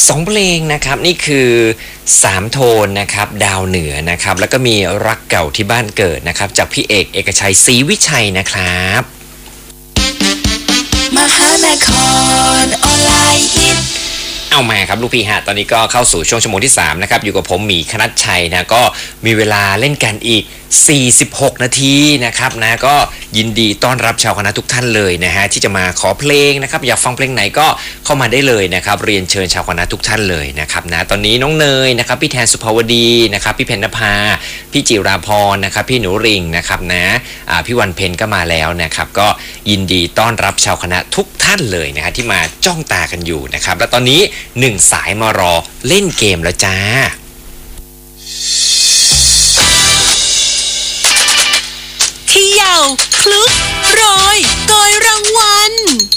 2เพลงนะครับนี่คือ3โทนนะครับดาวเหนือนะครับแล้วก็มีรักเก่าที่บ้านเกิดนะครับจากพี่เอกเอกชัยศรีวิชัยนะครับมหานครออนไลน์ฮิตเอามาครับลูกพี่ฮะตอนนี้ก็เข้าสู่ช่วงชั่วโมงที่3นะครับอยู่กับผมหมีคณัชชัยนะก็มีเวลาเล่นกันอีก46นาทีนะครับนะก็ยินดีต้อนรับชาวคณะทุกท่านเลยนะฮะที่จะมาขอเพลงนะครับอยากฟังเพลงไหนก็เข้ามาได้เลยนะครับเรียนเชิญชาวคณะทุกท่านเลยนะครับนะตอนนี้น้องเนยนะครับพี่แทนสุภาวดีนะครับพี่เพญนภาพี่จิราพรนะครับพี่หนูริงนะครับนะพี่วันเพ็ญก็มาแล้วนะครับก็ยินดีต้อนรับชาวคณะทุกท่านเลยนะฮะที่มาจ้องตากันอยู่นะครับและตอนนี้1สายมารอเล่นเกมแล้วจ้าเขย่าคลุกโรยโกยรางวัล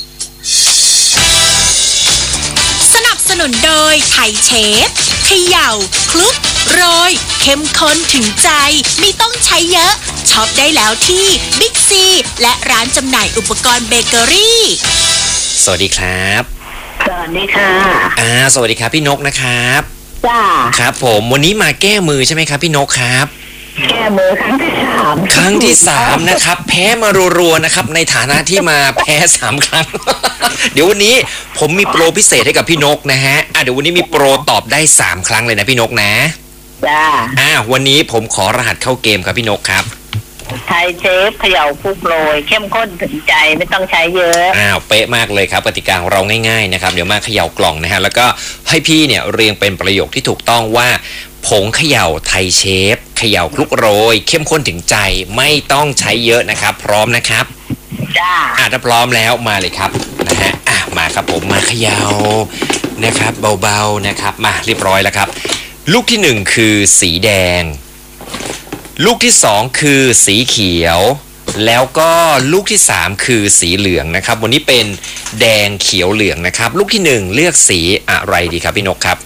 สนับสนุนโดยไทยเชฟเขย่าคลุกโรยเข้มข้นถึงใจไม่ต้องใช้เยอะช็อปได้แล้วที่บิ๊กซีและร้านจำหน่ายอุปกรณ์เบเกอรี่สวัสดีครับสวัสดีค่ะสวัสดีครับพี่นกนะครับจ้าครับผมวันนี้มาแก้มือใช่ไหมครับพี่นกครับแก้มือครั้งที่ 3นะครับแพ้มารัวๆนะครับในฐานะที่มาแพ้3ครั้ง เดี๋ยววันนี้ผมมีโปรพิเศษให้กับพี่นกนะฮะเดี๋ยววันนี้มีโปรตอบได้3ครั้งเลยนะพี่นกนะจ้าวันนี้ผมขอรหัสเข้าเกมครับพี่นกครับไทยเชฟเขย่าคลุกโรยเข้มข้นถึงใจไม่ต้องใช้เยอะเป๊ะมากเลยครับกติกาของเราง่ายๆนะครับเดี๋ยวมาเขย่ากล่องนะฮะแล้วก็ให้พี่เนี่ยเรียงเป็นประโยคที่ถูกต้องว่าผงเขย่าไทยเชฟเขย่าคลุกโรยเข้มข้นถึงใจไม่ต้องใช้เยอะนะครับพร้อมนะครับจ้าถ้าพร้อมแล้วมาเลยครับนะฮะมาครับผมมาเขย่านะครับเบาๆนะครับมาเรียบร้อยแล้วครับลูกที่1คือสีแดงลูกที่2คือสีเขียวแล้วก็ลูกที่3คือสีเหลืองนะครับวันนี้เป็นแดงเขียวเหลืองนะครับลูกที่1เลือกสีอะไรดีครับพี่นกครับ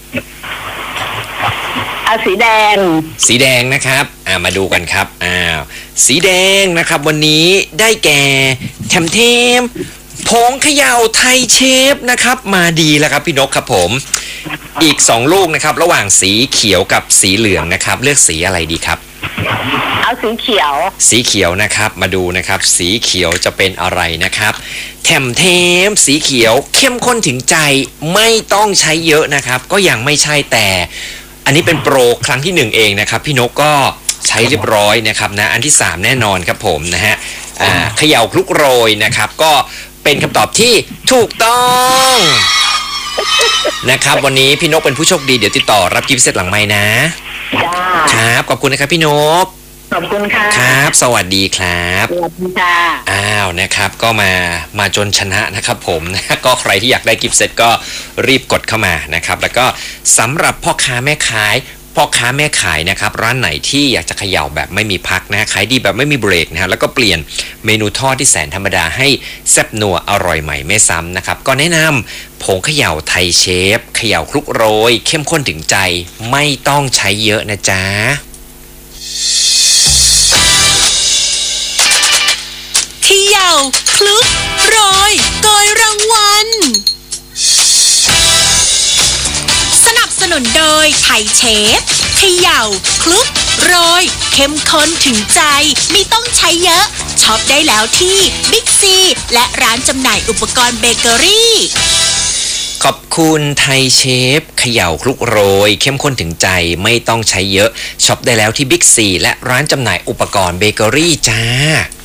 สีแดงนะครับมาดูกันครับสีแดงนะครับวันนี้ได้แก่แถมผงเขย่าไทยเชฟนะครับมาดีแล้วครับพี่นกครับผมอีก2ลูกนะครับระหว่างสีเขียวกับสีเหลืองนะครับเลือกสีอะไรดีครับเอาสีเขียวนะครับมาดูนะครับสีเขียวจะเป็นอะไรนะครับแถมสีเขียวเข้มข้นถึงใจไม่ต้องใช้เยอะนะครับก็ยังไม่ใช่แต่อันนี้เป็นโปรครั้งที่1เองนะครับพี่นกก็ใช้เรียบร้อยนะครับนะอันที่3แน่นอนครับผมนะฮะเขย่าคลุกโรยนะครับก็เป็นคำตอบที่ถูกต้องนะครับวันนี้พี่นกเป็นผู้โชคดีเดี๋ยวติดต่อรับกิฟต์เซตหลังไมค์นะครับขอบคุณนะครับพี่นกขอบคุณค่ะครับสวัสดีครับสวัสดีค่ะนะครับก็มาจนชนะนะครับผมก็ใครที่อยากได้กิฟต์เซตก็รีบกดเข้ามานะครับแล้วก็สำหรับพ่อค้าแม่ขายนะครับร้านไหนที่อยากจะเขย่าแบบไม่มีพักนะขายดีแบบไม่มีเบรกนะฮะแล้วก็เปลี่ยนเมนูทอดที่แสนธรรมดาให้แซ่บนัวอร่อยใหม่ไม่ซ้ำนะครับก็แนะนำผงเขย่าไทยเชฟเขย่าคลุกโรยเข้มข้นถึงใจไม่ต้องใช้เยอะนะจ๊ะเขย่าคลุกโรยโกยรางวัลสนับสนุนโดยไทยเชฟเขย่าคลุกโรยเข้มข้นถึงใจไม่ต้องใช้เยอะช็อปได้แล้วที่บิ๊กซีและร้านจำหน่ายอุปกรณ์เบเกอรี่ขอบคุณไทยเชฟเขย่าคลุกโรยเข้มข้นถึงใจไม่ต้องใช้เยอะช็อปได้แล้วที่บิ๊กซีและร้านจำหน่ายอุปกรณ์เบเกอรี่จ้า